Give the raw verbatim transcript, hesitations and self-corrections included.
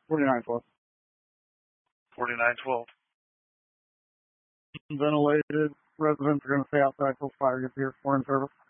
Forty-nine twelve. Forty-nine twelve. Ventilated. Residents are going to stay outside till fire gets here. Foreign service.